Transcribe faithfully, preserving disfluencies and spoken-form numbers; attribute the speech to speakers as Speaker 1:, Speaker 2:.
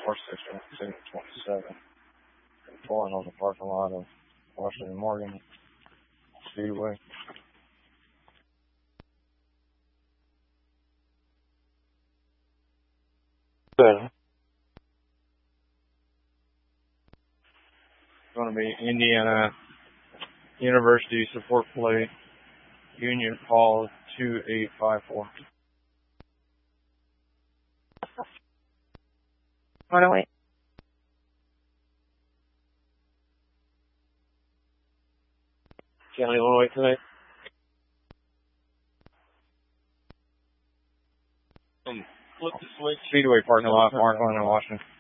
Speaker 1: four six one two twenty-seven. Pulling on the parking lot of Washington Morgan Speedway. Good. It's going to be Indiana University support plate, Union Call two eight five four.
Speaker 2: one oh eight.
Speaker 1: County one oh eight today. Um, flip the switch. Speedway parking lot, Markland and Washington.